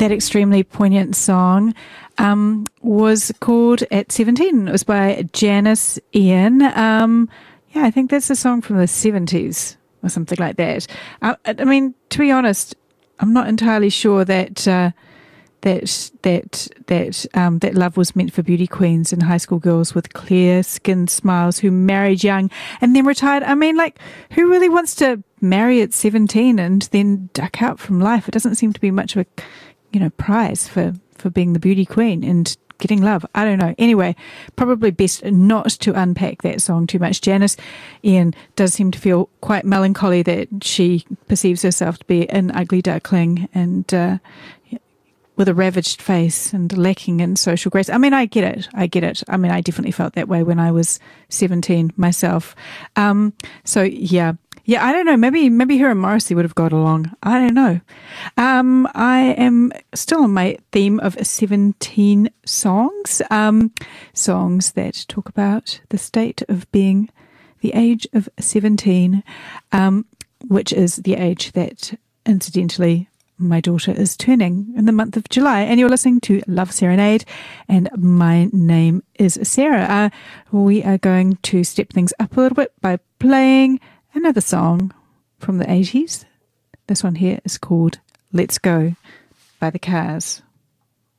that extremely poignant song was called At 17. It was by Janice Ian. Yeah, I think that's a song from the 70s or something like that. I mean, to be honest, I'm not entirely sure that that love was meant for beauty queens and high school girls with clear-skinned smiles who married young and then retired. I mean, like, who really wants to marry at 17 and then duck out from life? It doesn't seem to be much of a, prize for being the beauty queen and getting love. I don't know. Anyway, probably best not to unpack that song too much. Janice Ian does seem to feel quite melancholy that she perceives herself to be an ugly duckling and with a ravaged face and lacking in social grace. I mean, I get it. I mean, I definitely felt that way when I was 17 myself. So yeah, I don't know. Maybe her and Morrissey would have got along. I don't know. I am still on my theme of 17 songs, songs that talk about the state of being the age of 17, which is the age that, incidentally, my daughter is turning in the month of July. And you're listening to Love Serenade, and my name is Sarah. We are going to step things up a little bit by playing another song from the 80s. This one here is called Let's Go by The Cars.